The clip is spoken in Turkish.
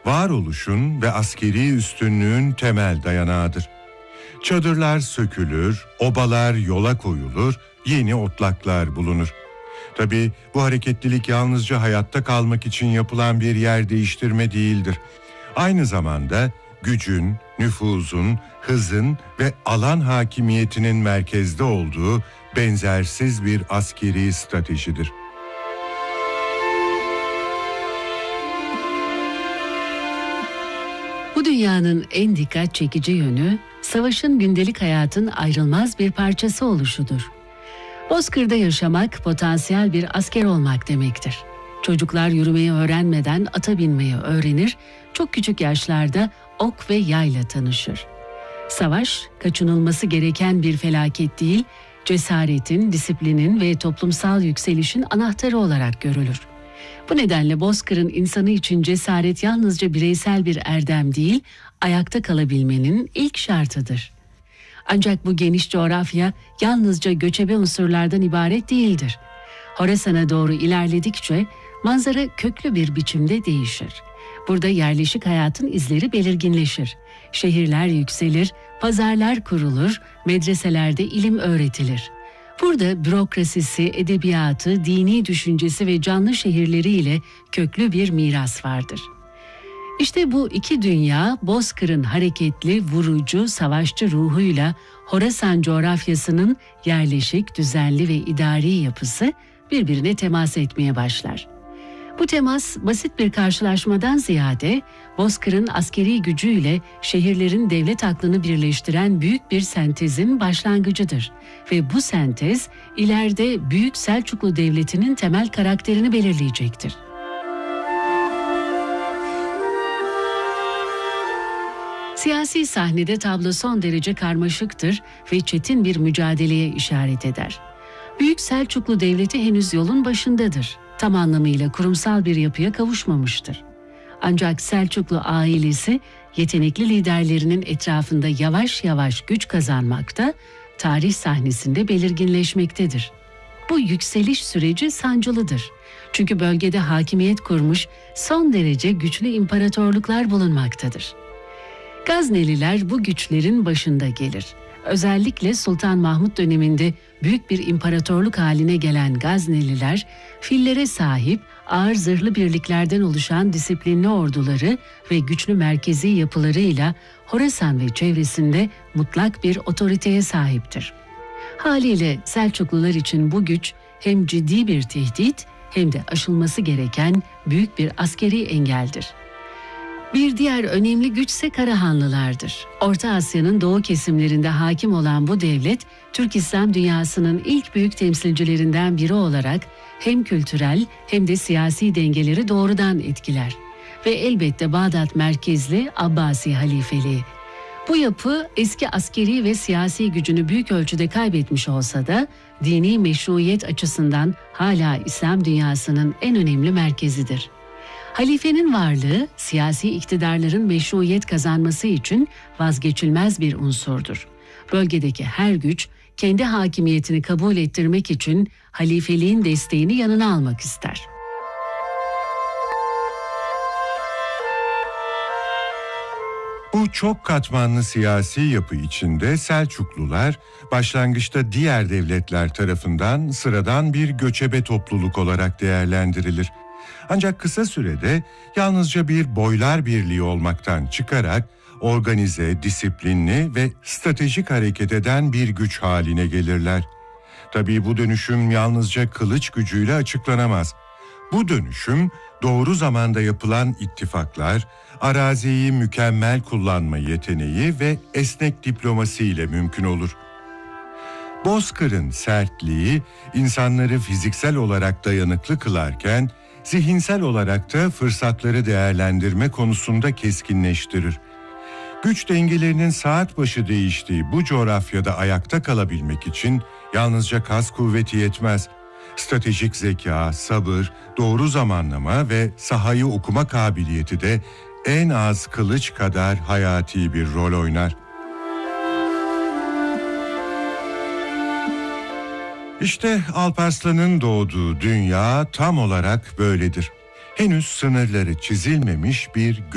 varoluşun ve askeri üstünlüğün temel dayanağıdır. Çadırlar sökülür, obalar yola koyulur, yeni otlaklar bulunur. Tabii bu hareketlilik yalnızca hayatta kalmak için yapılan bir yer değiştirme değildir. Aynı zamanda gücün, nüfuzun, hızın ve alan hakimiyetinin merkezde olduğu benzersiz bir askeri stratejidir. Bu dünyanın en dikkat çekici yönü, savaşın gündelik hayatın ayrılmaz bir parçası oluşudur. Bozkır'da yaşamak, potansiyel bir asker olmak demektir. Çocuklar yürümeyi öğrenmeden ata binmeyi öğrenir, çok küçük yaşlarda ok ve yayla tanışır. Savaş, kaçınılması gereken bir felaket değil, cesaretin, disiplinin ve toplumsal yükselişin anahtarı olarak görülür. Bu nedenle Bozkır'ın insanı için cesaret yalnızca bireysel bir erdem değil, ayakta kalabilmenin ilk şartıdır. Ancak bu geniş coğrafya yalnızca göçebe unsurlardan ibaret değildir. Horasan'a doğru ilerledikçe manzara köklü bir biçimde değişir. Burada yerleşik hayatın izleri belirginleşir. Şehirler yükselir, pazarlar kurulur, medreselerde ilim öğretilir. Burada bürokrasisi, edebiyatı, dini düşüncesi ve canlı şehirleriyle köklü bir miras vardır. İşte bu iki dünya Bozkır'ın hareketli, vurucu, savaşçı ruhuyla Horasan coğrafyasının yerleşik, düzenli ve idari yapısı birbirine temas etmeye başlar. Bu temas basit bir karşılaşmadan ziyade Bozkır'ın askeri gücüyle şehirlerin devlet aklını birleştiren büyük bir sentezin başlangıcıdır. Ve bu sentez ileride Büyük Selçuklu Devleti'nin temel karakterini belirleyecektir. Siyasi sahnede tablo son derece karmaşıktır ve çetin bir mücadeleye işaret eder. Büyük Selçuklu Devleti henüz yolun başındadır. Tam anlamıyla kurumsal bir yapıya kavuşmamıştır. Ancak Selçuklu ailesi yetenekli liderlerinin etrafında yavaş yavaş güç kazanmakta, tarih sahnesinde belirginleşmektedir. Bu yükseliş süreci sancılıdır. Çünkü bölgede hakimiyet kurmuş son derece güçlü imparatorluklar bulunmaktadır. Gazneliler bu güçlerin başında gelir. Özellikle Sultan Mahmut döneminde büyük bir imparatorluk haline gelen Gazneliler, fillere sahip ağır zırhlı birliklerden oluşan disiplinli orduları ve güçlü merkezi yapılarıyla Horasan ve çevresinde mutlak bir otoriteye sahiptir. Haliyle Selçuklular için bu güç hem ciddi bir tehdit hem de aşılması gereken büyük bir askeri engeldir. Bir diğer önemli güçse Karahanlılardır. Orta Asya'nın doğu kesimlerinde hakim olan bu devlet, Türk İslam dünyasının ilk büyük temsilcilerinden biri olarak hem kültürel hem de siyasi dengeleri doğrudan etkiler. Ve elbette Bağdat merkezli Abbasi halifeliği. Bu yapı eski askeri ve siyasi gücünü büyük ölçüde kaybetmiş olsa da dini meşruiyet açısından hala İslam dünyasının en önemli merkezidir. Halifenin varlığı, siyasi iktidarların meşruiyet kazanması için vazgeçilmez bir unsurdur. Bölgedeki her güç, kendi hakimiyetini kabul ettirmek için halifeliğin desteğini yanına almak ister. Bu çok katmanlı siyasi yapı içinde Selçuklular, başlangıçta diğer devletler tarafından sıradan bir göçebe topluluk olarak değerlendirilir. Ancak kısa sürede yalnızca bir boylar birliği olmaktan çıkarak organize, disiplinli ve stratejik hareket eden bir güç haline gelirler. Tabii bu dönüşüm yalnızca kılıç gücüyle açıklanamaz. Bu dönüşüm doğru zamanda yapılan ittifaklar, araziyi mükemmel kullanma yeteneği ve esnek diplomasi ile mümkün olur. Bozkır'ın sertliği insanları fiziksel olarak dayanıklı kılarken, zihinsel olarak da fırsatları değerlendirme konusunda keskinleştirir. Güç dengelerinin saat başı değiştiği bu coğrafyada ayakta kalabilmek için yalnızca kas kuvveti yetmez. Stratejik zeka, sabır, doğru zamanlama ve sahayı okuma kabiliyeti de en az kılıç kadar hayati bir rol oynar. İşte Alparslan'ın doğduğu dünya tam olarak böyledir. Henüz sınırları çizilmemiş bir